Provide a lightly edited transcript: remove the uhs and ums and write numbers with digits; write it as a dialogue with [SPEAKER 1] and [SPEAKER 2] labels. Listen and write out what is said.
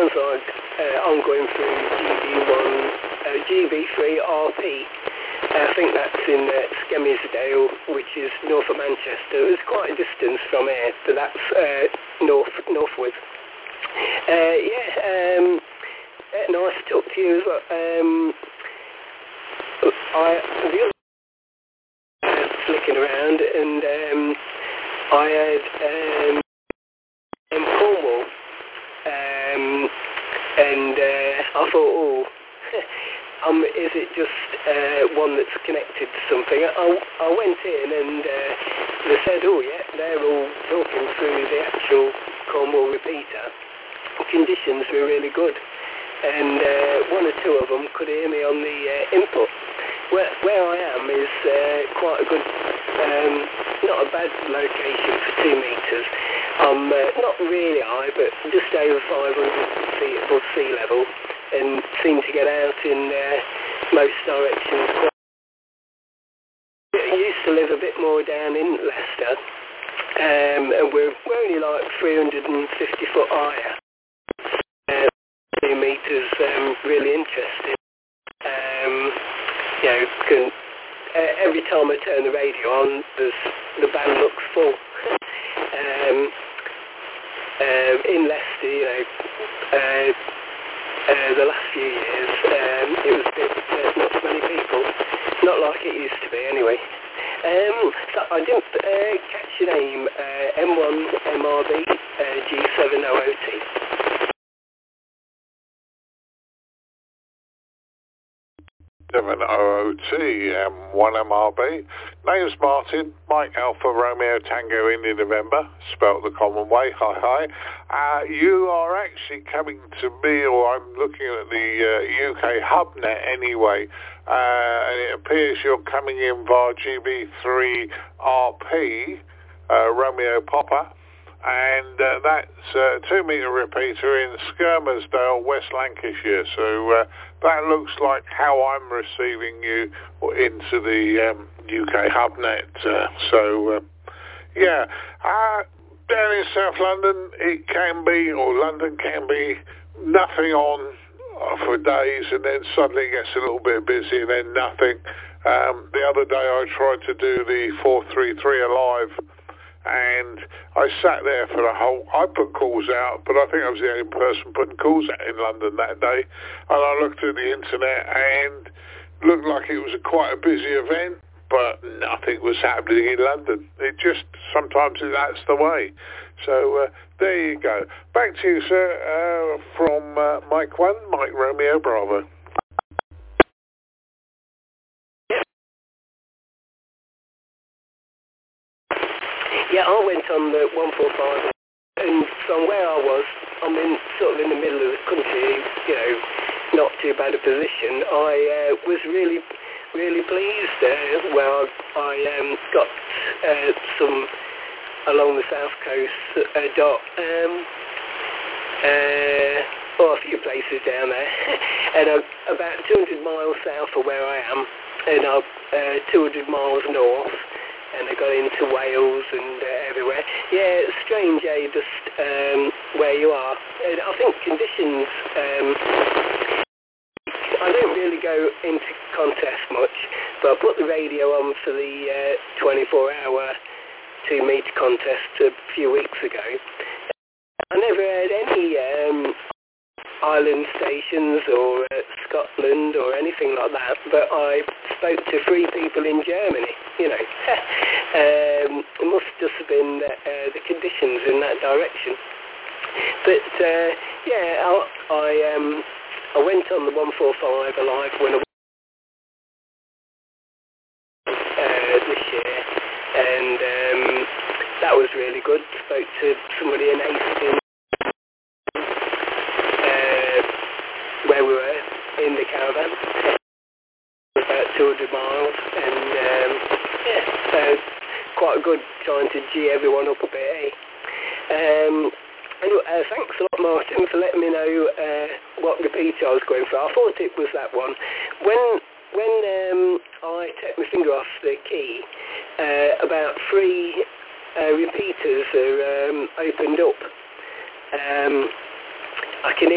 [SPEAKER 1] sounds like I'm going through GB3 RP. I think that's in Skemersdale, which is north of Manchester. It's quite a distance from here, but that's northwards. Nice to talk to you as well. Flicking around, and I heard in Cornwall, and I thought, is it just one that's connected to something? I went in and they said, they're all talking through the actual Cornwall repeater. Conditions were really good, and one or two of them could hear me on the input. Where I am is quite a good, not a bad location for 2 metres. I'm not really high, but just over 500 feet above sea level, and seem to get out in most directions. I used to live a bit more down in Leicester, and we're only like 350 foot higher. 2 metres, really interesting. Every time I turn the radio on, the band looks full. In Leicester, the last few years, it was a bit, not so many people. Not like it used to be, anyway. So I didn't catch your name, M1MRB G7OOT.
[SPEAKER 2] 7OOT, 1MRB. Name's Martin, Mike Alpha Romeo Tango India November, spelt the common way, hi. You are actually coming to me, or I'm looking at the UK HubNet anyway, and it appears you're coming in via GB3RP, Romeo Popper, and that's a 2 metre repeater in Skemersdale, West Lancashire. So that looks like how I'm receiving you into the UK HubNet. Down in South London, it can be, or London can be, nothing on for days, and then suddenly it gets a little bit busy, and then nothing. The other day I tried to do the 433 Alive, and I sat there for the whole, I put calls out, but I think I was the only person putting calls out in London that day, and I looked at the internet and looked like it was quite a busy event, but nothing was happening in London. It just, sometimes that's the way. So there you go. Back to you, sir, from Mike 1, Mike Romeo Bravo.
[SPEAKER 1] Yeah, I went on the 145, and from where I was, I'm sort of in the middle of the country, not too bad a position. I was really pleased where I got some along the south coast a few places down there, and about 200 miles south of where I am, and 200 miles north, and I got into Wales and everywhere. Yeah, it's strange, just where you are. And I think conditions, I don't really go into contests much, but I put the radio on for the 24-hour 2 metre contest a few weeks ago. I never heard any island stations or Scotland or anything like that, but I spoke to 3 people in Germany, It must just have been the conditions in that direction. But I went on the 145 Alive when I this year, and that was really good. Spoke to somebody in Hastings, where we were in the caravan, about 200 miles, and quite good trying to G everyone up a bit. Anyway, thanks a lot, Martin, for letting me know what repeater I was going for. I thought it was that one. When I take my finger off the key, about 3 repeaters are opened up. I can hear